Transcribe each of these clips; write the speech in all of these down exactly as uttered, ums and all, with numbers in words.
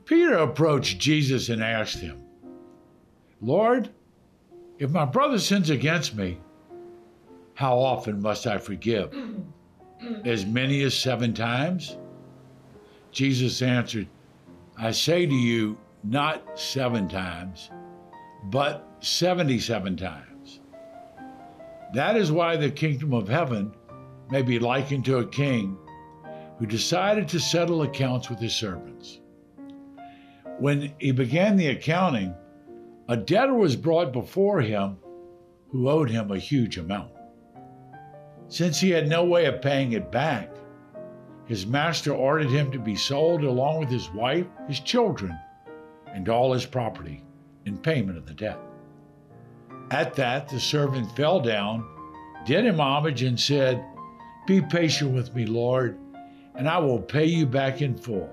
Peter approached Jesus and asked him, Lord, if my brother sins against me, how often must I forgive? As many as seven times? Jesus answered, I say to you, not seven times, but seventy-seven times. That is why the kingdom of heaven may be likened to a king who decided to settle accounts with his servants. When he began the accounting, a debtor was brought before him who owed him a huge amount. Since he had no way of paying it back, his master ordered him to be sold along with his wife, his children, and all his property in payment of the debt. At that, the servant fell down, did him homage, and said, Be patient with me, Lord, and I will pay you back in full.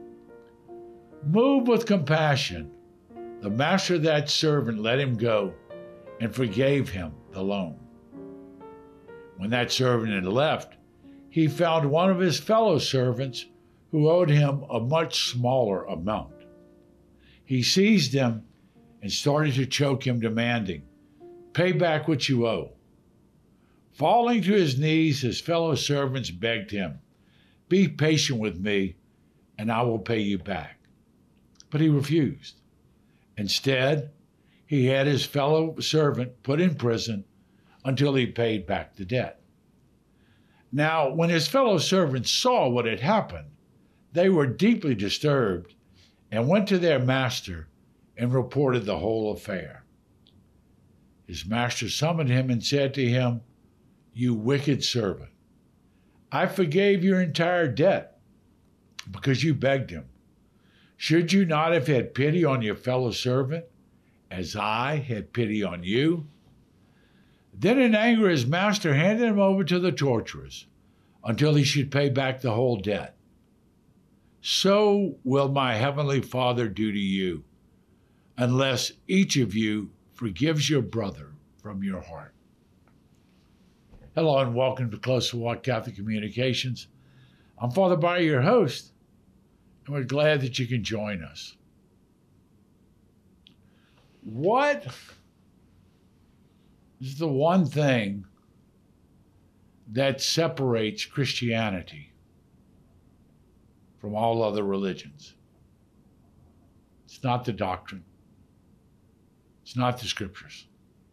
Moved with compassion, the master of that servant let him go and forgave him the loan. When that servant had left, he found one of his fellow servants who owed him a much smaller amount. He seized him and started to choke him, demanding, Pay back what you owe. Falling to his knees, his fellow servants begged him, Be patient with me, and I will pay you back. But he refused. Instead, he had his fellow servant put in prison until he paid back the debt. Now, when his fellow servants saw what had happened, they were deeply disturbed and went to their master and reported the whole affair. His master summoned him and said to him, You wicked servant, I forgave your entire debt because you begged him. Should you not have had pity on your fellow servant, as I had pity on you? Then in anger his master handed him over to the torturers until he should pay back the whole debt. So will my heavenly Father do to you, unless each of you forgives your brother from your heart. Hello and welcome to Close to Walk Catholic Communications. I'm Father Barry, your host, and we're glad that you can join us. What is the one thing that separates Christianity from all other religions? It's not the doctrine. It's not the scriptures.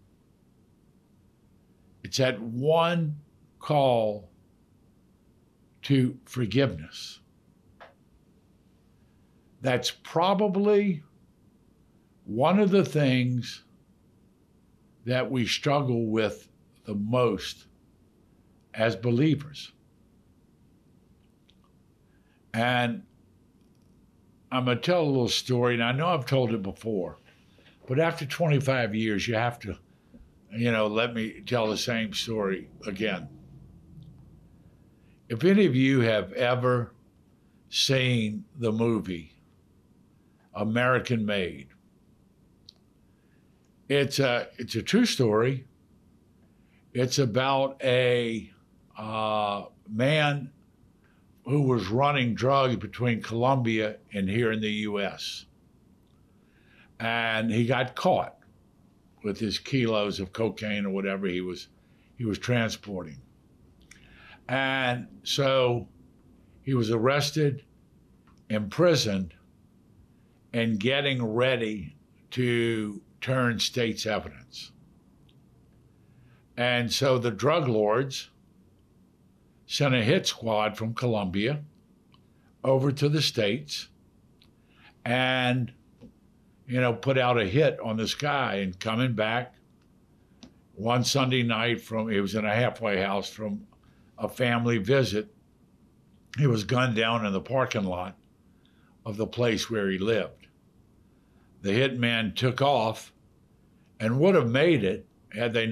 It's that one call to forgiveness. That's probably one of the things that we struggle with the most as believers. And I'm going to tell a little story, and I know I've told it before, but after twenty-five years, you have to, you know, let me tell the same story again. If any of you have ever seen the movie American Made, it's a, it's a true story. It's about a uh, man who was running drugs between Colombia and here in the U S And he got caught with his kilos of cocaine or whatever he was he was transporting. And so he was arrested, imprisoned, and getting ready to turn state's evidence. And so the drug lords sent a hit squad from Colombia over to the States and, you know, put out a hit on this guy. And coming back one Sunday night from, he was in a halfway house from a family visit, he was gunned down in the parking lot of the place where he lived. The hitman took off and would have made it had they